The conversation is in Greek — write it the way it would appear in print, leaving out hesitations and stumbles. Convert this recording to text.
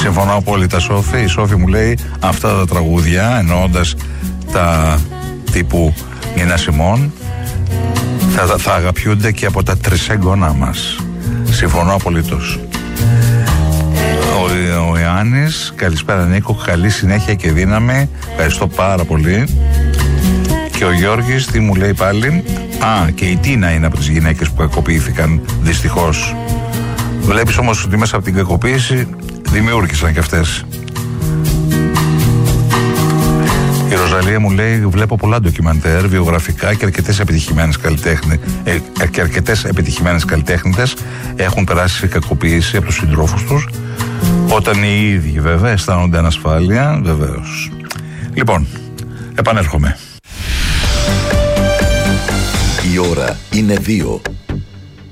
Συμφωνώ απόλυτα, Σόφη. Η Σόφη μου λέει αυτά τα τραγούδια, εννοώντας τα τύπου Νίνα Σιμών, θα αγαπιούνται και από τα τρισέγγονά μας. Συμφωνώ απολύτως. Ο Ιωάννης, καλησπέρα Νίκο, καλή συνέχεια και δύναμη. Ευχαριστώ πάρα πολύ. Και ο Γιώργης, τι μου λέει πάλι? Και η Τίνα είναι από τις γυναίκες που κακοποιήθηκαν, δυστυχώς. Βλέπεις όμως ότι μέσα από την κακοποίηση δημιούργησαν και αυτές. Η Ροζαλία μου λέει: βλέπω πολλά ντοκιμαντέρ, βιογραφικά και αρκετές επιτυχημένες καλλιτέχνητες έχουν περάσει κακοποίηση από τους συντρόφους τους, όταν οι ίδιοι βέβαια αισθάνονται ανασφάλεια, βεβαίως. Λοιπόν, επανέρχομαι. Η ώρα είναι 2.